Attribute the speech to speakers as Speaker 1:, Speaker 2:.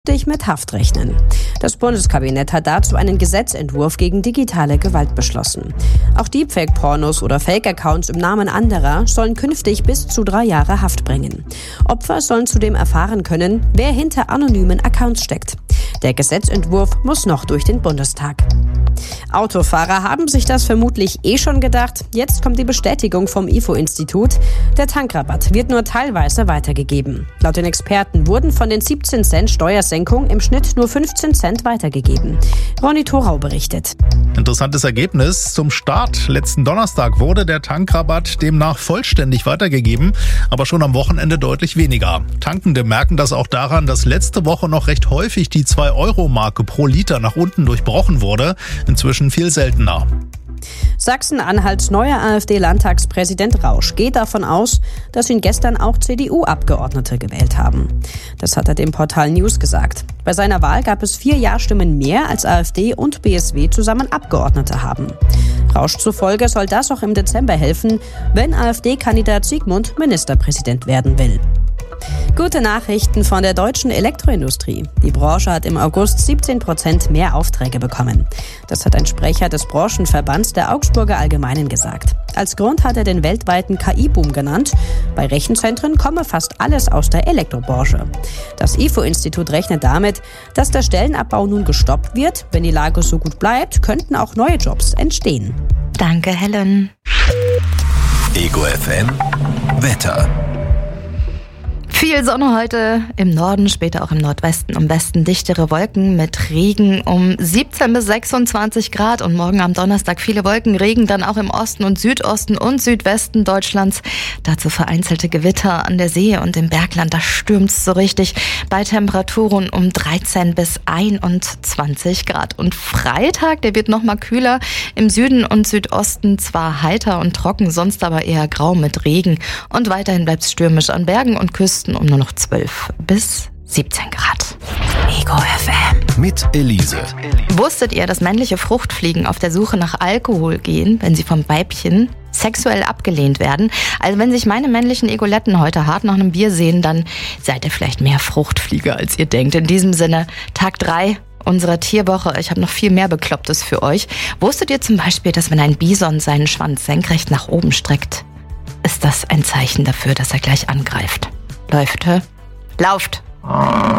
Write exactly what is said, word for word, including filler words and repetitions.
Speaker 1: dich mit Haft rechnen. Das Bundeskabinett hat dazu einen Gesetzentwurf gegen digitale Gewalt beschlossen. Auch Deepfake-Pornos oder Fake-Accounts im Namen anderer sollen künftig bis zu drei Jahre Haft bringen. Opfer sollen zudem erfahren können, wer hinter anonymen Accounts steckt. Der Gesetzentwurf muss noch durch den Bundestag. Autofahrer haben sich das vermutlich eh schon gedacht. Jetzt kommt die Bestätigung vom I F O-Institut. Der Tankrabatt wird nur teilweise weitergegeben. Laut den Experten wurden von den siebzehn Cent Steuersenkung im Schnitt nur fünfzehn Cent weitergegeben. Ronny Thorau berichtet.
Speaker 2: Interessantes Ergebnis. Zum Start letzten Donnerstag wurde der Tankrabatt demnach vollständig weitergegeben, aber schon am Wochenende deutlich weniger. Tankende merken das auch daran, dass letzte Woche noch recht häufig die zwei Euro Marke pro Liter nach unten durchbrochen wurde. Inzwischen viel seltener.
Speaker 1: Sachsen-Anhalts neuer AfD-Landtagspräsident Rausch geht davon aus, dass ihn gestern auch C D U-Abgeordnete gewählt haben. Das hat er dem Portal News gesagt. Bei seiner Wahl gab es vier Ja-Stimmen mehr, als AfD und B S W zusammen Abgeordnete haben. Rausch zufolge soll das auch im Dezember helfen, wenn AfD-Kandidat Sigmund Ministerpräsident werden will. Gute Nachrichten von der deutschen Elektroindustrie. Die Branche hat im August siebzehn Prozent mehr Aufträge bekommen. Das hat ein Sprecher des Branchenverbands der Augsburger Allgemeinen gesagt. Als Grund hat er den weltweiten K I-Boom genannt. Bei Rechenzentren komme fast alles aus der Elektrobranche. Das I F O-Institut rechnet damit, dass der Stellenabbau nun gestoppt wird. Wenn die Lage so gut bleibt, könnten auch neue Jobs entstehen.
Speaker 3: Danke, Helen.
Speaker 4: Ego F M Wetter.
Speaker 3: Viel Sonne heute im Norden, später auch im Nordwesten und Westen dichtere Wolken mit Regen um siebzehn bis sechsundzwanzig Grad und morgen am Donnerstag viele Wolken, Regen dann auch im Osten und Südosten und Südwesten Deutschlands. Dazu vereinzelte Gewitter an der See und im Bergland, da stürmt's so richtig bei Temperaturen um dreizehn bis einundzwanzig Grad. Und Freitag, der wird nochmal kühler, im Süden und Südosten zwar heiter und trocken, sonst aber eher grau mit Regen und weiterhin bleibt's stürmisch an Bergen und Küsten um nur noch zwölf bis siebzehn Grad. Ego F M.
Speaker 4: Mit Elise.
Speaker 3: Wusstet ihr, dass männliche Fruchtfliegen auf der Suche nach Alkohol gehen, wenn sie vom Weibchen sexuell abgelehnt werden? Also wenn sich meine männlichen Egoletten heute hart nach einem Bier sehen, dann seid ihr vielleicht mehr Fruchtflieger, als ihr denkt. In diesem Sinne, Tag drei unserer Tierwoche. Ich habe noch viel mehr Beklopptes für euch. Wusstet ihr zum Beispiel, dass wenn ein Bison seinen Schwanz senkrecht nach oben streckt, ist das ein Zeichen dafür, dass er gleich angreift? Läuft, hä? Lauft!